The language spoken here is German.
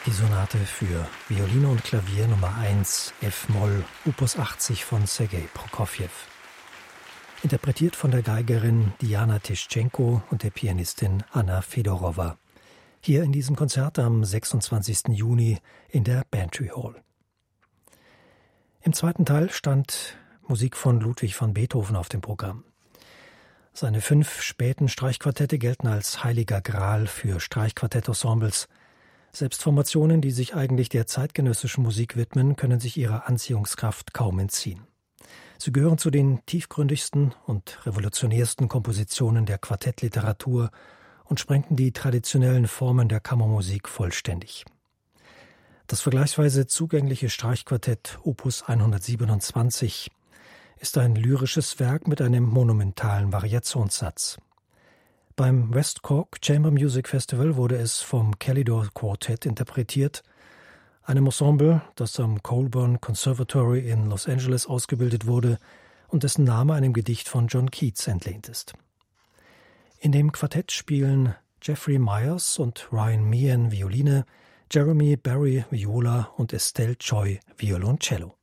Die Sonate für Violine und Klavier Nummer 1 F-Moll, Opus 80 von Sergei Prokofjew. Interpretiert von der Geigerin Diana Tischenko und der Pianistin Anna Fedorowa. Hier in diesem Konzert am 26. Juni in der Bantry Hall. Im zweiten Teil stand Musik von Ludwig van Beethoven auf dem Programm. Seine 5 späten Streichquartette gelten als heiliger Gral für Streichquartettensembles. Selbst Formationen, die sich eigentlich der zeitgenössischen Musik widmen, können sich ihrer Anziehungskraft kaum entziehen. Sie gehören zu den tiefgründigsten und revolutionärsten Kompositionen der Quartettliteratur und sprengten die traditionellen Formen der Kammermusik vollständig. Das vergleichsweise zugängliche Streichquartett Opus 127 ist ein lyrisches Werk mit einem monumentalen Variationssatz. Beim West Cork Chamber Music Festival wurde es vom Calidore Quartet interpretiert, einem Ensemble, das am Colburn Conservatory in Los Angeles ausgebildet wurde und dessen Name einem Gedicht von John Keats entlehnt ist. In dem Quartett spielen Jeffrey Myers und Ryan Meehan Violine, Jeremy Barry Viola und Estelle Choi Violoncello.